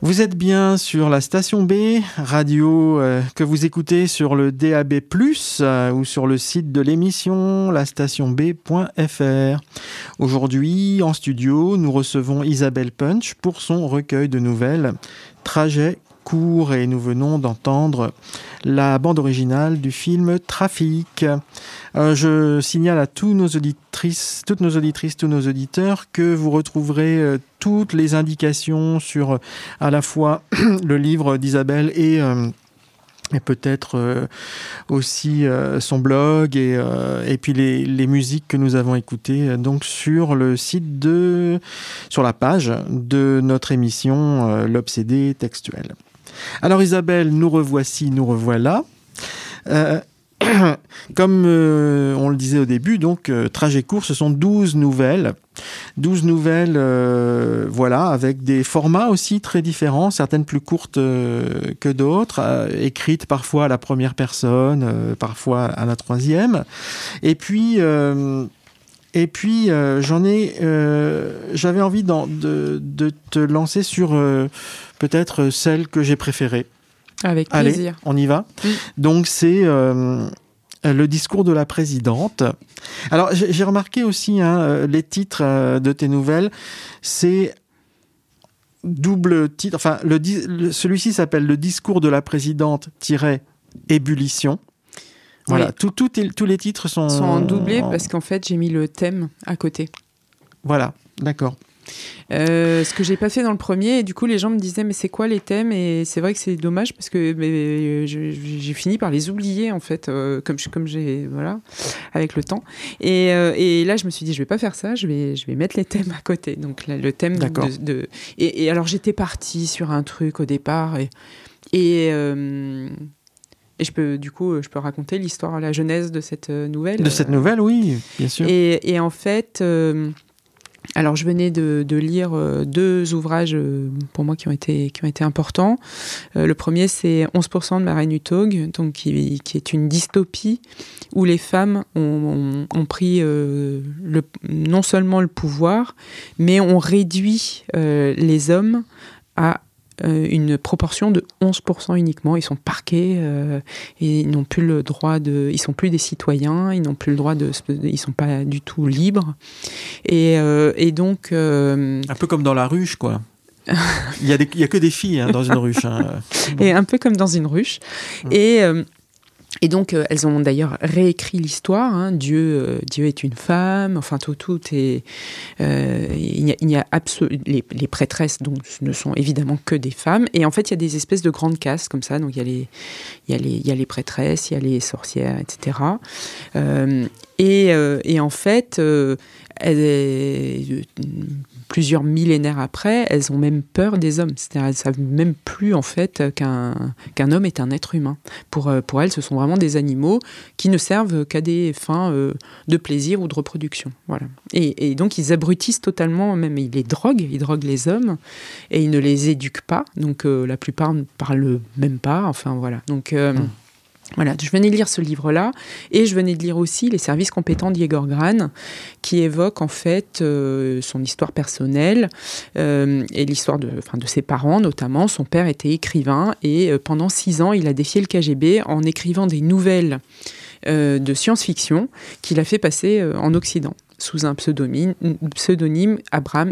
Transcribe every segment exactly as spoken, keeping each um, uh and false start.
Vous êtes bien sur la station B, radio euh, que vous écoutez sur le D A B plus, euh, ou sur le site de l'émission, la station b point f r. Aujourd'hui, en studio, nous recevons Isabelle Punch pour son recueil de nouvelles « Trajet court » et nous venons d'entendre la bande originale du film « Trafic ». Euh, je signale à tous nos auditrices, toutes nos auditrices, tous nos auditeurs que vous retrouverez euh, toutes les indications sur euh, à la fois le livre d'Isabelle et, euh, et peut-être euh, aussi euh, son blog et, euh, et puis les, les musiques que nous avons écoutées euh, donc sur le site de, sur la page de notre émission euh, L'Obsédé textuel. Alors Isabelle, nous revoici, nous revoilà. Euh, Comme euh, on le disait au début, donc euh, Trajet court, ce sont douze nouvelles. douze nouvelles, euh, voilà, avec des formats aussi très différents, certaines plus courtes euh, que d'autres, euh, écrites parfois à la première personne, euh, parfois à la troisième. Et puis, euh, et puis euh, j'en ai, euh, j'avais envie de, de te lancer sur euh, peut-être celle que j'ai préférée. Avec plaisir. Allez, on y va. Oui. Donc, c'est euh, le discours de la présidente. Alors, j'ai, j'ai remarqué aussi, hein, les titres euh, de tes nouvelles, c'est double titre. Enfin, le, le, celui-ci s'appelle « Le discours de la présidente – ébullition ». Voilà, oui. tout, tout est, tous les titres sont... sont en doublé en... parce qu'en fait, j'ai mis le thème à côté. Voilà, d'accord. Euh, ce que j'ai pas fait dans le premier, et du coup les gens me disaient mais c'est quoi les thèmes, et c'est vrai que c'est dommage parce que mais, je, j'ai fini par les oublier en fait, euh, comme, comme j'ai voilà avec le temps, et, euh, et là je me suis dit je vais pas faire ça, je vais, je vais mettre les thèmes à côté, donc là, le thème de, de et, et alors j'étais partie sur un truc au départ et, et euh, Et je peux, du coup, je peux raconter l'histoire, la genèse de cette nouvelle. De cette nouvelle, oui, bien sûr. Et, et en fait, euh, alors je venais de, de lire euh, deux ouvrages euh, pour moi qui ont été, qui ont été importants. Euh, le premier, c'est onze pour cent de Maren Uthaug, donc qui, qui est une dystopie où les femmes ont, ont, ont pris euh, le, non seulement le pouvoir, mais ont réduit euh, les hommes à Euh, une proportion de onze pour cent uniquement. Ils sont parqués euh, et ils n'ont plus le droit de... Ils sont plus des citoyens, ils n'ont plus le droit de... Ils sont pas du tout libres. Et, euh, et donc... Euh... Un peu comme dans la ruche, quoi. Il y a des, il y a que des filles hein, dans une ruche. Hein. Et un peu comme dans une ruche. Mmh. Et... Euh, Et donc, euh, elles ont d'ailleurs réécrit l'histoire. Hein. Dieu, euh, Dieu est une femme. Enfin, tout, tout est... Euh, il y a, il y a absolu- les, les prêtresses donc, ne sont évidemment que des femmes. Et en fait, il y a des espèces de grandes castes comme ça. Donc, il y a les, il y a les, il y a les prêtresses, il y a les sorcières, et cetera. Euh, et, euh, et en fait, euh, elles, euh, plusieurs millénaires après, elles ont même peur des hommes. C'est-à-dire, elles ne savent même plus en fait qu'un, qu'un homme est un être humain. Pour, pour elles, ce sont vraiment des animaux qui ne servent qu'à des fins euh, de plaisir ou de reproduction. Voilà. Et, et donc, ils abrutissent totalement, même ils les droguent, ils droguent les hommes, et ils ne les éduquent pas. Donc, euh, la plupart ne parlent même pas. Enfin, voilà. Donc... Euh, mmh. Voilà, je venais de lire ce livre-là et je venais de lire aussi Les services compétents d'Igor Gran, qui évoque en fait euh, son histoire personnelle euh, et l'histoire de, enfin, de ses parents notamment. Son père était écrivain et euh, pendant six ans, il a défié le K G B en écrivant des nouvelles euh, de science-fiction qu'il a fait passer euh, en Occident sous un pseudonyme, pseudonyme Abraham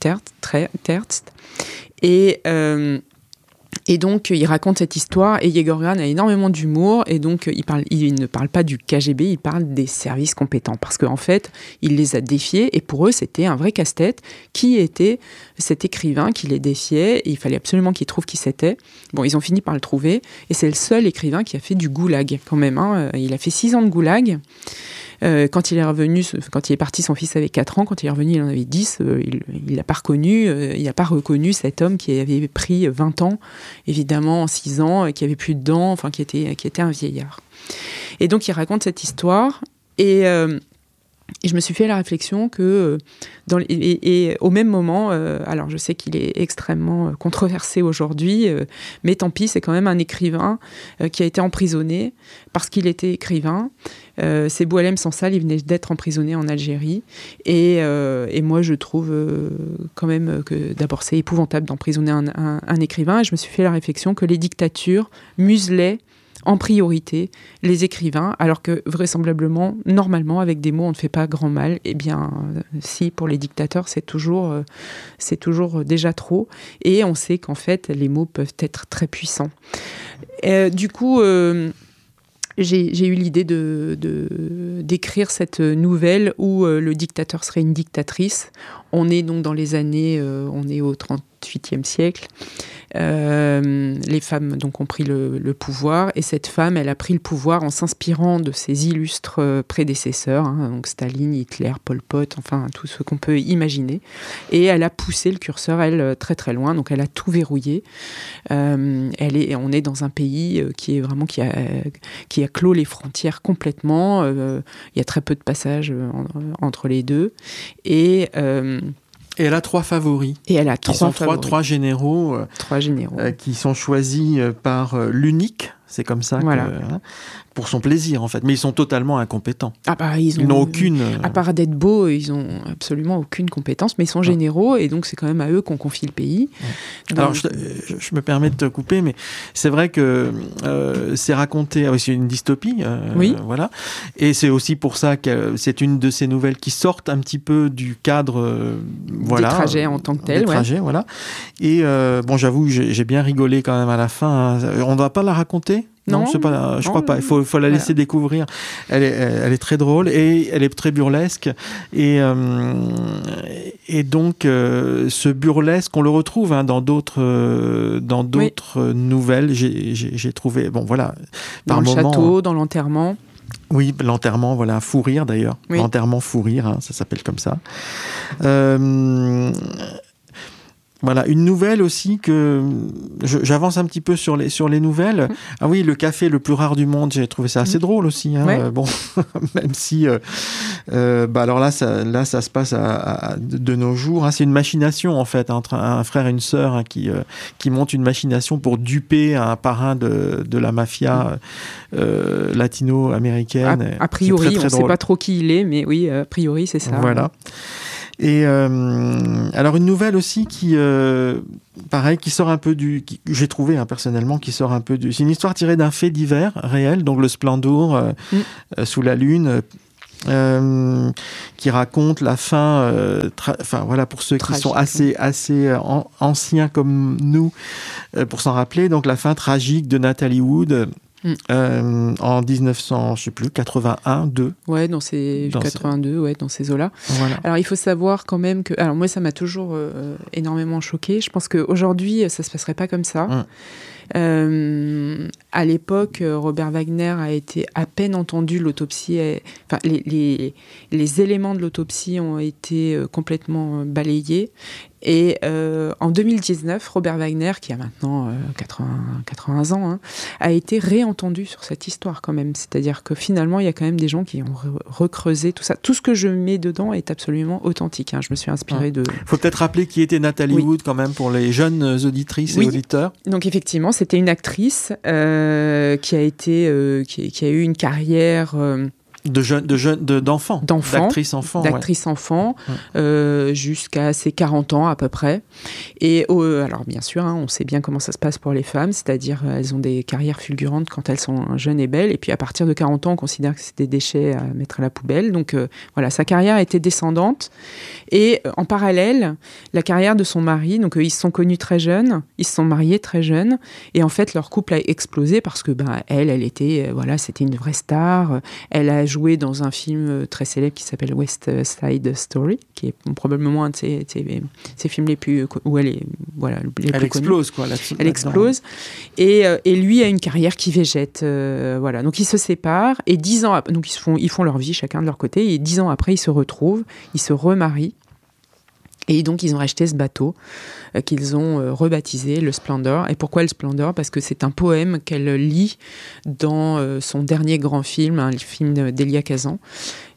Tertst. Et... Euh, Et donc, il raconte cette histoire, et Igor Gran a énormément d'humour, et donc, il, parle, il ne parle pas du K G B, il parle des services compétents, parce qu'en fait, il les a défiés, et pour eux, c'était un vrai casse-tête. Qui était cet écrivain qui les défiait? Et il fallait absolument qu'ils trouvent qui c'était. Bon, ils ont fini par le trouver, et c'est le seul écrivain qui a fait du goulag, quand même. Hein. Il a fait six ans de goulag. Euh, quand il est revenu, quand il est parti, son fils avait quatre ans. Quand il est revenu, il en avait dix. Euh, il n'a pas reconnu, euh, il n'a pas reconnu cet homme qui avait pris vingt ans, évidemment, en six ans, qui avait plus de dents, enfin, qui était, qui était un vieillard. Et donc, il raconte cette histoire. Et, euh, Et je me suis fait la réflexion que, dans les, et, et au même moment, euh, alors je sais qu'il est extrêmement controversé aujourd'hui, euh, mais tant pis, c'est quand même un écrivain euh, qui a été emprisonné parce qu'il était écrivain. Euh, c'est Boualem Sansal, il venait d'être emprisonné en Algérie. Et, euh, et moi, je trouve euh, quand même que d'abord, c'est épouvantable d'emprisonner un, un, un écrivain. Et je me suis fait la réflexion que les dictatures muselaient en priorité les écrivains, alors que vraisemblablement, normalement, avec des mots, on ne fait pas grand mal. Eh bien, euh, si, pour les dictateurs, c'est toujours, euh, c'est toujours déjà trop. Et on sait qu'en fait, les mots peuvent être très puissants. Euh, du coup... Euh, J'ai, j'ai eu l'idée de, de, d'écrire cette nouvelle où euh, le dictateur serait une dictatrice. On est donc dans les années, euh, on est au trente-huitième siècle. Euh, les femmes donc ont pris le, le pouvoir, et cette femme, elle a pris le pouvoir en s'inspirant de ses illustres euh, prédécesseurs, hein, donc Staline, Hitler, Pol Pot, enfin tout ce qu'on peut imaginer. Et elle a poussé le curseur, elle, très très loin. Donc elle a tout verrouillé. Euh, elle est, on est dans un pays euh, qui est vraiment qui a, qui a clos les frontières complètement. Euh, il y a très peu de passages en, entre les deux. Et euh, Et elle a trois favoris. Et elle a trois qui sont favoris. Trois, trois généraux. Euh, trois généraux. Euh, qui sont choisis euh, par euh, l'unique, c'est comme ça, voilà. que, hein, pour son plaisir en fait. Mais ils sont totalement incompétents. Ah bah, ils, ont, ils n'ont aucune. Euh, à part d'être beaux, ils n'ont absolument aucune compétence, mais ils sont généraux, et donc c'est quand même à eux qu'on confie le pays. Ouais. Donc, Alors je, je me permets de te couper, mais c'est vrai que euh, c'est raconté, c'est une dystopie, euh, oui. voilà, et c'est aussi pour ça que c'est une de ces nouvelles qui sortent un petit peu du cadre, euh, voilà, des trajets en tant que tel, des trajets, ouais. voilà. Et euh, bon, j'avoue, j'ai, j'ai bien rigolé quand même à la fin. Hein. On ne va pas la raconter. Non, non c'est pas, je non, crois pas. Il faut, faut la laisser voilà. découvrir. Elle est, elle est très drôle et elle est très burlesque. Et, euh, et donc, euh, ce burlesque, on le retrouve hein, dans d'autres, euh, dans d'autres oui. nouvelles. J'ai, j'ai, j'ai trouvé, bon voilà, par moment. Dans le château, dans l'enterrement. Oui, l'enterrement, voilà, fou rire d'ailleurs. Oui. L'enterrement fou rire, hein, ça s'appelle comme ça. Euh, Voilà, une nouvelle aussi que je, j'avance un petit peu sur les, sur les nouvelles. Mmh. Ah oui, le café le plus rare du monde, j'ai trouvé ça assez mmh. drôle aussi. Hein. Ouais. Euh, bon, même si, euh, euh, bah alors là, ça, là, ça se passe à, à, de nos jours. Hein. C'est une machination en fait entre un, un frère et une sœur hein, qui, euh, qui montent une machination pour duper un parrain de, de la mafia mmh. euh, latino-américaine. A, a priori, très, très on ne sait pas trop qui il est, mais oui, a priori, c'est ça. Voilà. Et euh, alors une nouvelle aussi qui, euh, pareil, qui sort un peu du, qui, j'ai trouvé hein, personnellement, qui sort un peu du. C'est une histoire tirée d'un fait divers réel, donc le Splendour euh, mm. euh, sous la lune. Euh, qui raconte la fin, euh, tra- enfin voilà pour ceux tragique, qui sont assez assez euh, an- anciens comme nous, euh, pour s'en rappeler, donc la fin tragique de Natalie Wood. Mm. Euh, en dix-neuf cents, je sais plus, quatre-vingt-un, deux. Ouais, dans ces dans quatre-vingt-deux, ces... ouais, dans ces eaux-là. Voilà. Alors il faut savoir quand même que, alors moi ça m'a toujours euh, énormément choquée. Je pense qu'aujourd'hui ça se passerait pas comme ça. Mm. Euh, à l'époque, Robert Wagner a été à peine entendu. L'autopsie, est... enfin les, les les éléments de l'autopsie ont été complètement balayés. Et euh, en deux mille dix-neuf, Robert Wagner, qui a maintenant euh, quatre-vingts, quatre-vingts ans, hein, a été réentendu sur cette histoire quand même. C'est-à-dire que finalement, il y a quand même des gens qui ont re- recreusé tout ça. Tout ce que je mets dedans est absolument authentique. Hein. Je me suis inspirée de... Il faut peut-être rappeler qui était Natalie oui. Wood quand même pour les jeunes auditrices oui. et auditeurs. Donc effectivement, c'était une actrice euh, qui a été, euh, qui, qui a eu une carrière... Euh, De jeunes, de jeunes, de, d'enfants, d'enfants, d'actrices enfants, d'actrices ouais. enfants, ouais. euh, jusqu'à ses quarante ans à peu près. Et euh, alors bien sûr, hein, on sait bien comment ça se passe pour les femmes, c'est-à-dire elles ont des carrières fulgurantes quand elles sont jeunes et belles, et puis à partir de quarante ans, on considère que c'est des déchets à mettre à la poubelle. Donc euh, voilà, sa carrière était descendante. Et euh, en parallèle, la carrière de son mari, donc euh, ils se sont connus très jeunes, ils se sont mariés très jeunes, et en fait leur couple a explosé parce que ben elle, elle était, euh, voilà, c'était une vraie star. Elle a joué dans un film très célèbre qui s'appelle West Side Story, qui est probablement un de ses, de ses, ses films les plus où elle est voilà les elle plus explose connus. quoi là, elle explose et, et lui a une carrière qui végète euh, voilà, donc ils se séparent et dix ans après, donc ils se font ils font leur vie chacun de leur côté, et dix ans après ils se retrouvent, ils se remarient. Et donc, ils ont acheté ce bateau euh, qu'ils ont euh, rebaptisé le Splendor. Et pourquoi le Splendor ? Parce que c'est un poème qu'elle lit dans euh, son dernier grand film, un film d'Elia Kazan.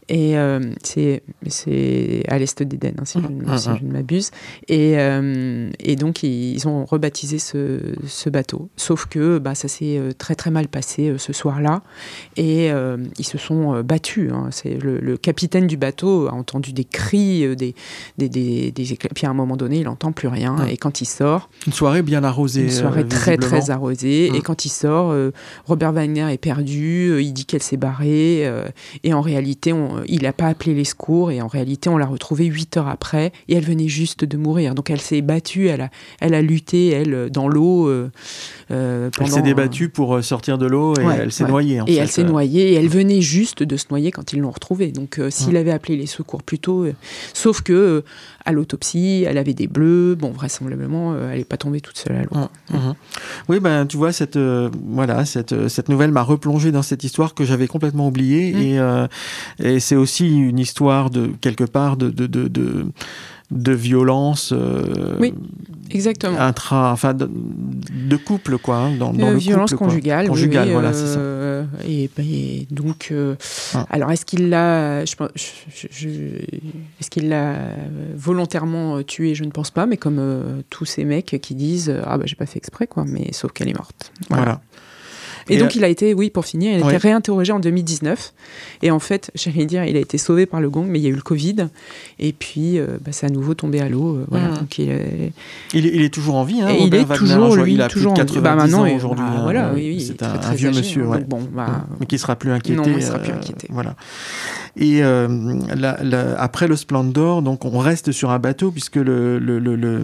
Et euh, c'est, c'est à l'est d'Éden, hein, si, je, si je ne m'abuse. Et, euh, et donc, ils ont rebaptisé ce, ce bateau. Sauf que bah, ça s'est très très mal passé euh, ce soir-là. Et euh, ils se sont euh, battus. Hein. C'est le, le capitaine du bateau a entendu des cris, euh, des, des, des, des éclats. Puis à un moment donné, il n'entend plus rien. Mmh. Et quand il sort... Une soirée bien arrosée. Une soirée euh, très très arrosée. Mmh. Et quand il sort, euh, Robert Wagner est perdu. Euh, il dit qu'elle s'est barrée. Euh, et en réalité, on, il n'a pas appelé les secours. Et en réalité, on l'a retrouvée huit heures après. Et elle venait juste de mourir. Donc elle s'est battue. Elle a, elle a lutté, elle, dans l'eau. Euh, euh, pendant, elle s'est débattue pour sortir de l'eau et ouais, elle s'est ouais. noyée. En et fait. elle s'est noyée. Et elle venait juste de se noyer quand ils l'ont retrouvée. Donc euh, s'il mmh. avait appelé les secours plus tôt... Euh, sauf que... Euh, à l'autopsie, elle avait des bleus. Bon, vraisemblablement, euh, elle n'est pas tombée toute seule à l'eau. Mmh, mmh. Oui, ben, tu vois, cette, euh, voilà, cette, cette nouvelle m'a replongé dans cette histoire que j'avais complètement oubliée. Mmh. Et, euh, et c'est aussi une histoire, de quelque part, de... de, de, de de violence euh, oui, exactement. intra, enfin de, de couple quoi, hein, dans, dans euh, le violence couple, conjugale, quoi. Conjugale, oui, voilà, euh, c'est ça. Et, et donc, euh, ah. alors est-ce qu'il l'a, je, je, je, est-ce qu'il l'a volontairement tuée? Je ne pense pas, mais comme euh, tous ces mecs qui disent ah bah j'ai pas fait exprès quoi, mais sauf qu'elle est morte. Voilà. voilà. Et, et donc, euh... il a été, oui, pour finir, il a oui. été réinterrogé en deux mille dix-neuf. Et en fait, j'allais dire, il a été sauvé par le gong, mais il y a eu le Covid. Et puis, euh, bah, c'est à nouveau tombé à l'eau. Euh, voilà. Mmh. Donc, il, est... Il, est, il est toujours en vie, hein, et Robert il est Wagner, toujours, lui, il a toujours plus de quatre-vingt-dix bah, maintenant, ans aujourd'hui. Bah, hein, voilà, oui, oui, c'est très, un, très un vieux âgé, monsieur, hein, ouais. donc, bon, bah... mais qui sera plus inquiété. Non, il sera plus inquiété. Euh, voilà. Et euh, la, la, après le Splendor, donc on reste sur un bateau puisque le, le, le, le,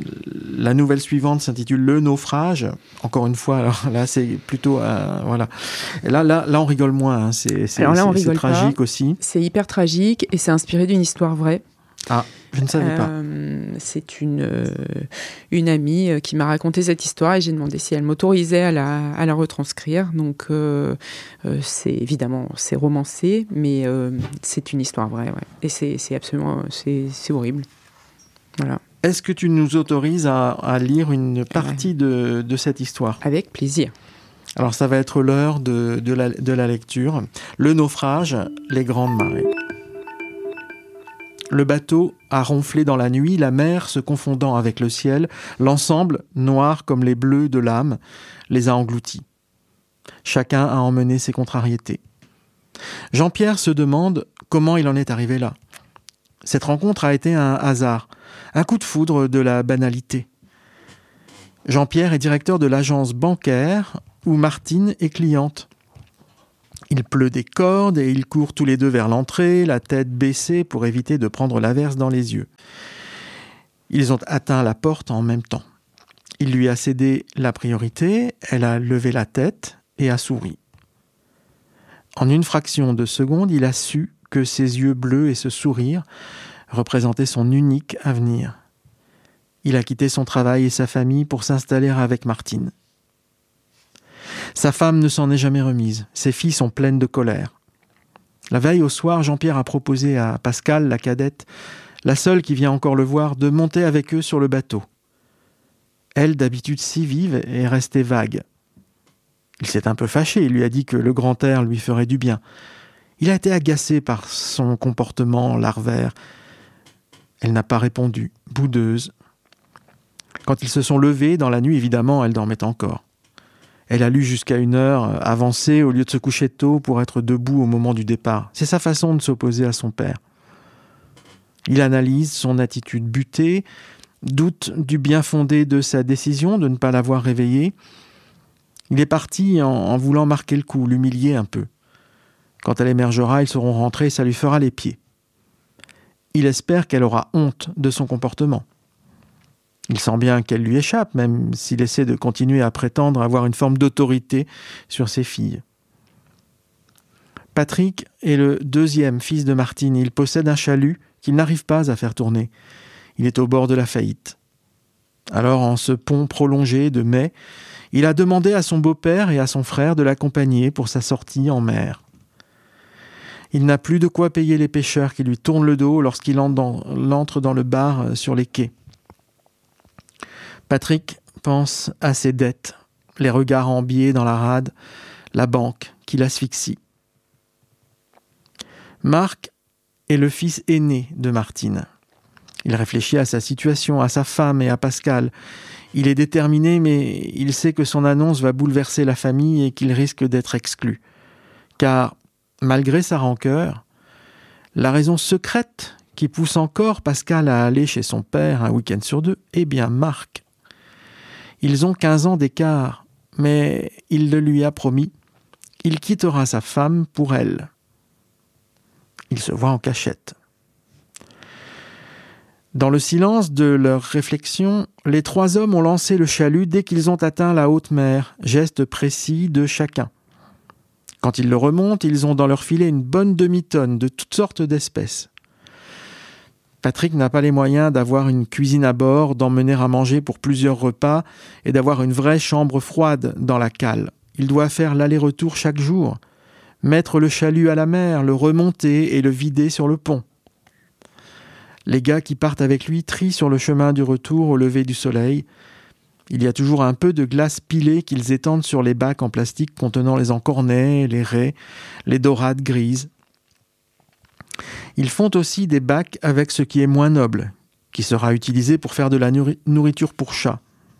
la nouvelle suivante s'intitule Le Naufrage. Encore une fois, alors là c'est plutôt euh, voilà. Et là, là, là on rigole moins. Hein. C'est, c'est, alors là, on c'est, rigole c'est tragique pas. Aussi. C'est hyper tragique et c'est inspiré d'une histoire vraie. Ah, je ne savais pas. Euh, c'est une, euh, une amie euh, qui m'a raconté cette histoire et j'ai demandé si elle m'autorisait à la, à la retranscrire. Donc, euh, euh, c'est évidemment, c'est romancé, mais euh, c'est une histoire vraie. Ouais. Et c'est, c'est absolument, c'est, c'est horrible. Voilà. Est-ce que tu nous autorises à, à lire une partie ouais. de, de cette histoire ? Avec plaisir. Alors, ça va être l'heure de, de, la, de la lecture. Le naufrage, les grandes marées. Le bateau a ronflé dans la nuit, la mer se confondant avec le ciel, l'ensemble, noir comme les bleus de l'âme, les a engloutis. Chacun a emmené ses contrariétés. Jean-Pierre se demande comment il en est arrivé là. Cette rencontre a été un hasard, un coup de foudre de la banalité. Jean-Pierre est directeur de l'agence bancaire où Martine est cliente. Il pleut des cordes et ils courent tous les deux vers l'entrée, la tête baissée pour éviter de prendre l'averse dans les yeux. Ils ont atteint la porte en même temps. Il lui a cédé la priorité, elle a levé la tête et a souri. En une fraction de seconde, il a su que ses yeux bleus et ce sourire représentaient son unique avenir. Il a quitté son travail et sa famille pour s'installer avec Martine. Sa femme ne s'en est jamais remise. Ses filles sont pleines de colère. La veille au soir, Jean-Pierre a proposé à Pascal, la cadette, la seule qui vient encore le voir, de monter avec eux sur le bateau. Elle, d'habitude si vive, est restée vague. Il s'est un peu fâché, il lui a dit que le grand air lui ferait du bien. Il a été agacé par son comportement larvaire. Elle n'a pas répondu, boudeuse. Quand ils se sont levés, dans la nuit, évidemment, elle dormait encore. Elle a lu jusqu'à une heure avancée au lieu de se coucher tôt pour être debout au moment du départ. C'est sa façon de s'opposer à son père. Il analyse son attitude butée, doute du bien fondé de sa décision de ne pas l'avoir réveillée. Il est parti en, en voulant marquer le coup, l'humilier un peu. Quand elle émergera, ils seront rentrés et ça lui fera les pieds. Il espère qu'elle aura honte de son comportement. Il sent bien qu'elle lui échappe, même s'il essaie de continuer à prétendre avoir une forme d'autorité sur ses filles. Patrick est le deuxième fils de Martine. Il possède un chalut qu'il n'arrive pas à faire tourner. Il est au bord de la faillite. Alors, en ce pont prolongé de mai, il a demandé à son beau-père et à son frère de l'accompagner pour sa sortie en mer. Il n'a plus de quoi payer les pêcheurs qui lui tournent le dos lorsqu'il entre dans, entre dans le bar sur les quais. Patrick pense à ses dettes, les regards en biais dans la rade, la banque qui l'asphyxie. Marc est le fils aîné de Martine. Il réfléchit à sa situation, à sa femme et à Pascal. Il est déterminé, mais il sait que son annonce va bouleverser la famille et qu'il risque d'être exclu. Car, malgré sa rancœur, la raison secrète qui pousse encore Pascal à aller chez son père un week-end sur deux, eh bien Marc. Ils ont quinze ans d'écart, mais il le lui a promis. Il quittera sa femme pour elle. Ils se voient en cachette. Dans le silence de leurs réflexions, les trois hommes ont lancé le chalut dès qu'ils ont atteint la haute mer, geste précis de chacun. Quand ils le remontent, ils ont dans leur filet une bonne demi-tonne de toutes sortes d'espèces. Patrick n'a pas les moyens d'avoir une cuisine à bord, d'emmener à manger pour plusieurs repas et d'avoir une vraie chambre froide dans la cale. Il doit faire l'aller-retour chaque jour, mettre le chalut à la mer, le remonter et le vider sur le pont. Les gars qui partent avec lui trient sur le chemin du retour au lever du soleil. Il y a toujours un peu de glace pilée qu'ils étendent sur les bacs en plastique contenant les encornets, les raies, les dorades grises. Ils font aussi des bacs avec ce qui est moins noble, qui sera utilisé pour faire de la nourri- nourriture pour chats.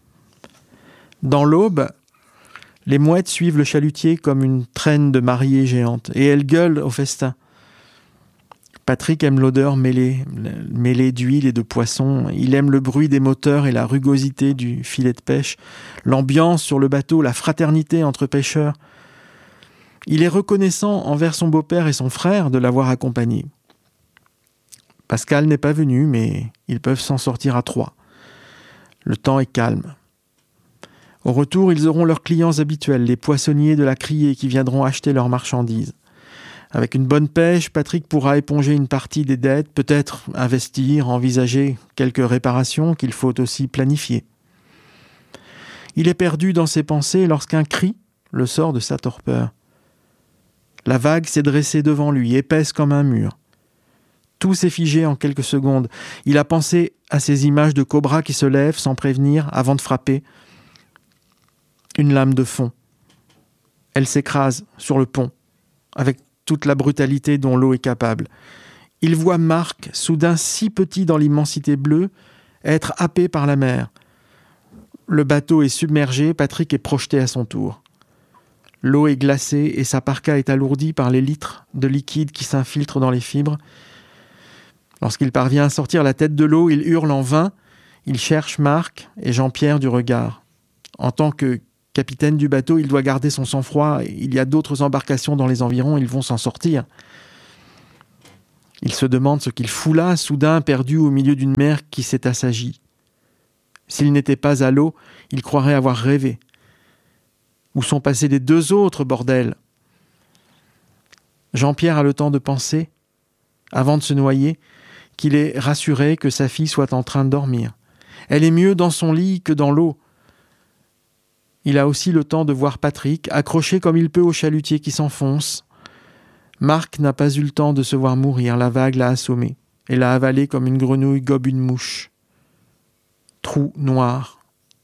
Dans l'aube, les mouettes suivent le chalutier comme une traîne de mariée géante, et elles gueulent au festin. Patrick aime l'odeur mêlée, mêlée d'huile et de poisson. Il aime le bruit des moteurs et la rugosité du filet de pêche, l'ambiance sur le bateau, la fraternité entre pêcheurs. Il est reconnaissant envers son beau-père et son frère de l'avoir accompagné. Pascal n'est pas venu, mais ils peuvent s'en sortir à trois. Le temps est calme. Au retour, ils auront leurs clients habituels, les poissonniers de la Criée qui viendront acheter leurs marchandises. Avec une bonne pêche, Patrick pourra éponger une partie des dettes, peut-être investir, envisager quelques réparations qu'il faut aussi planifier. Il est perdu dans ses pensées lorsqu'un cri le sort de sa torpeur. La vague s'est dressée devant lui, épaisse comme un mur. Tout s'est figé en quelques secondes. Il a pensé à ces images de cobras qui se lèvent sans prévenir avant de frapper. Une lame de fond. Elle s'écrase sur le pont, avec toute la brutalité dont l'eau est capable. Il voit Marc, soudain si petit dans l'immensité bleue, être happé par la mer. Le bateau est submergé, Patrick est projeté à son tour. L'eau est glacée et sa parka est alourdie par les litres de liquide qui s'infiltrent dans les fibres. Lorsqu'il parvient à sortir la tête de l'eau, il hurle en vain. Il cherche Marc et Jean-Pierre du regard. En tant que capitaine du bateau, il doit garder son sang-froid. Il y a d'autres embarcations dans les environs, ils vont s'en sortir. Il se demande ce qu'il fout là, soudain perdu au milieu d'une mer qui s'est assagie. S'il n'était pas à l'eau, il croirait avoir rêvé. Où sont passés les deux autres, bordel ? Jean-Pierre a le temps de penser, avant de se noyer, qu'il est rassuré que sa fille soit en train de dormir. Elle est mieux dans son lit que dans l'eau. Il a aussi le temps de voir Patrick, accroché comme il peut au chalutier qui s'enfonce. Marc n'a pas eu le temps de se voir mourir, la vague l'a assommé et l'a avalé comme une grenouille gobe une mouche. Trou noir.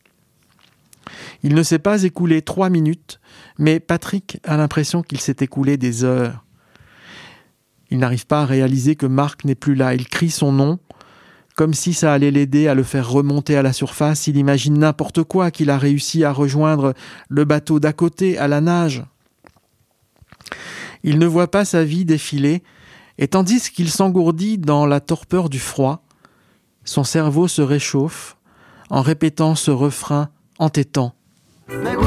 Il ne s'est pas écoulé trois minutes, mais Patrick a l'impression qu'il s'est écoulé des heures. Il n'arrive pas à réaliser que Marc n'est plus là. Il crie son nom, comme si ça allait l'aider à le faire remonter à la surface. Il imagine n'importe quoi, qu'il a réussi à rejoindre le bateau d'à côté, à la nage. Il ne voit pas sa vie défiler, et tandis qu'il s'engourdit dans la torpeur du froid, son cerveau se réchauffe en répétant ce refrain entêtant. Mais oui,